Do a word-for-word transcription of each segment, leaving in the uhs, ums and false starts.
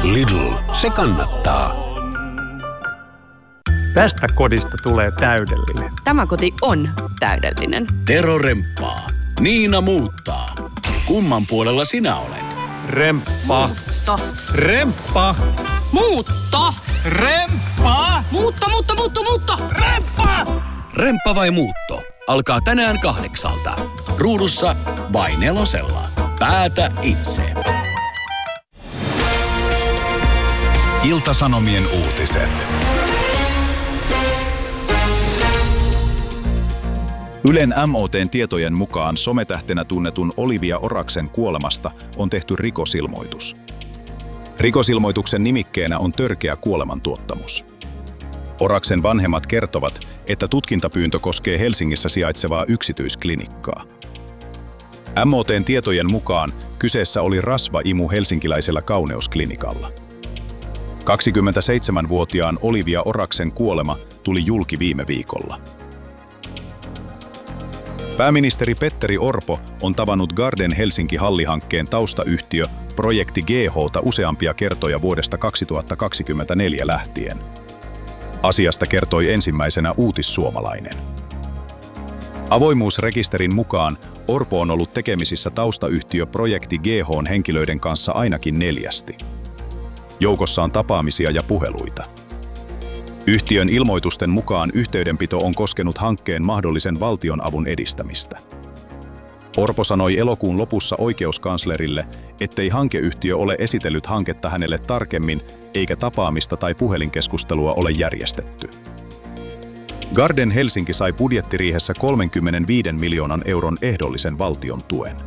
Lidl, se kannattaa. Tästä kodista tulee täydellinen. Tämä koti on täydellinen. Tero remppaa. Niina muuttaa. Kumman puolella sinä olet? Remppa. Muutto. Remppa. Muutto. Remppa. Muutto, muutto, muutto, muutto. Remppa. Remppa vai muutto? Alkaa tänään kahdeksalta. Ruudussa vai nelosella. Päätä itse. Ilta-Sanomien uutiset. Ylen M O T:n tietojen mukaan sometähtenä tunnetun Olivia Oraksen kuolemasta on tehty rikosilmoitus. Rikosilmoituksen nimikkeenä on törkeä kuolemantuottamus. Oraksen vanhemmat kertovat, että tutkintapyyntö koskee Helsingissä sijaitsevaa yksityisklinikkaa. M O T:n tietojen mukaan kyseessä oli rasvaimu helsinkiläisellä kauneusklinikalla. kaksikymmentäseitsemänvuotiaan Olivia Oraksen kuolema tuli julki viime viikolla. Pääministeri Petteri Orpo on tavannut Garden Helsinki-hallihankkeen taustayhtiö Projekti G H:ta useampia kertoja vuodesta kaksituhattakaksikymmentäneljä lähtien. Asiasta kertoi ensimmäisenä Uutissuomalainen. Avoimuusrekisterin mukaan Orpo on ollut tekemisissä taustayhtiö Projekti G H:n henkilöiden kanssa ainakin neljästi. Joukossa on tapaamisia ja puheluita. Yhtiön ilmoitusten mukaan yhteydenpito on koskenut hankkeen mahdollisen valtionavun edistämistä. Orpo sanoi elokuun lopussa oikeuskanslerille, ettei hankeyhtiö ole esitellyt hanketta hänelle tarkemmin, eikä tapaamista tai puhelinkeskustelua ole järjestetty. Garden Helsinki sai budjettiriihessä kolmekymmentäviisi miljoonan euron ehdollisen valtion tuen.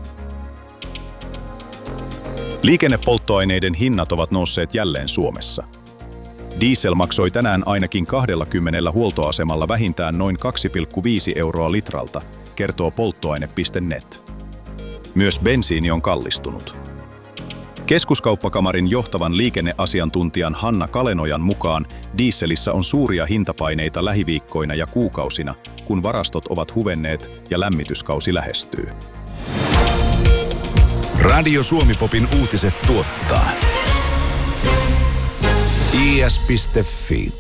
Liikennepolttoaineiden hinnat ovat nousseet jälleen Suomessa. Diesel maksoi tänään ainakin kaksikymmentä huoltoasemalla vähintään noin kaksi pilkku viisi euroa litralta, kertoo polttoaine piste net. Myös bensiini on kallistunut. Keskuskauppakamarin johtavan liikenneasiantuntijan Hanna Kalenojan mukaan dieselissä on suuria hintapaineita lähiviikkoina ja kuukausina, kun varastot ovat huvenneet ja lämmityskausi lähestyy. Radio Suomi-popin uutiset tuottaa I S piste Fi.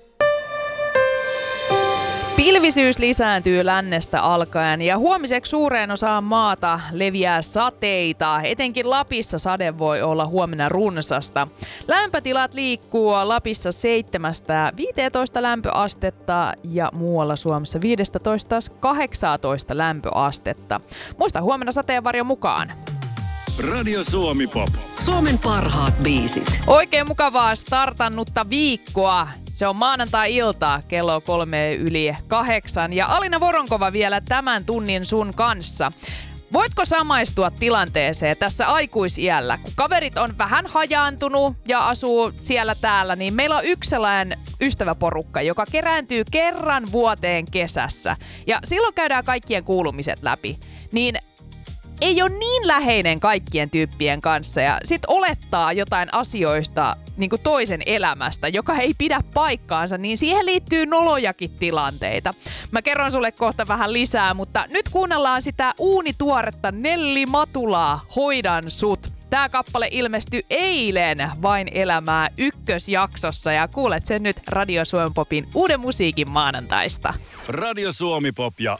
Pilvisyys lisääntyy lännestä alkaen ja huomiseksi suureen osaan maata leviää sateita. Etenkin Lapissa sade voi olla huomenna runsasta. Lämpötilat liikkuu Lapissa seitsemästä viiteentoista lämpöastetta ja muualla Suomessa viidestätoista kahdeksaantoista lämpöastetta. Muista huomenna sateenvarjo mukaan. Radio Suomi Pop. Suomen parhaat biisit. Oikein mukavaa startannutta viikkoa. Se on maanantai-ilta kello kolme yli kahdeksan ja Alina Voronkova vielä tämän tunnin sun kanssa. Voitko samaistua tilanteeseen tässä aikuisiällä, kun kaverit on vähän hajaantunut ja asuu siellä täällä, niin meillä on yksi sellainen ystäväporukka, joka kerääntyy kerran vuoteen kesässä ja silloin käydään kaikkien kuulumiset läpi. Niin ei ole niin läheinen kaikkien tyyppien kanssa ja sit olettaa jotain asioista niin kuin toisen elämästä, joka ei pidä paikkaansa, niin siihen liittyy nolojakin tilanteita. Mä kerron sulle kohta vähän lisää, mutta nyt kuunnellaan sitä uunituoretta Nelli Matulaa, Hoidan sut. Tää kappale ilmestyi eilen Vain elämää ykkösjaksossa ja kuulet sen nyt Radio Suomi Popin uuden musiikin maanantaista. Radio Suomi Pop ja